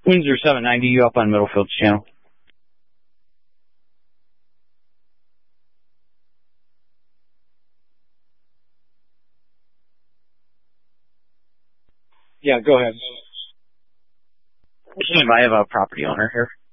Windsor 790, you up on Middlefield's channel. Yeah, go ahead. I have a property owner here.